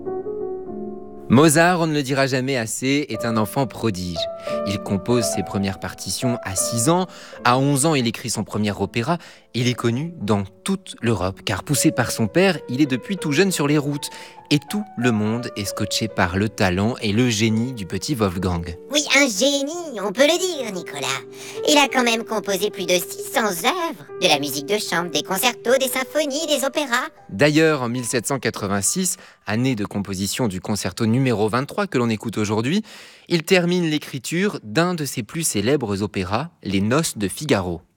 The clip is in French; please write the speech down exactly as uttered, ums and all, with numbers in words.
Mozart, on ne le dira jamais assez, est un enfant prodige. Il compose ses premières partitions à six ans. À onze ans, il écrit son premier opéra. Il est connu dans toute l'Europe, car poussé par son père, il est depuis tout jeune sur les routes. Et tout le monde est scotché par le talent et le génie du petit Wolfgang. Oui, un génie, on peut le dire, Nicolas. Il a quand même composé plus de six cents œuvres. De la musique de chambre, des concertos, des symphonies, des opéras. D'ailleurs, en mille sept cent quatre-vingt-six, année de composition du concerto numéro vingt-trois que l'on écoute aujourd'hui, il termine l'écriture d'un de ses plus célèbres opéras, Les Noces de Figaro.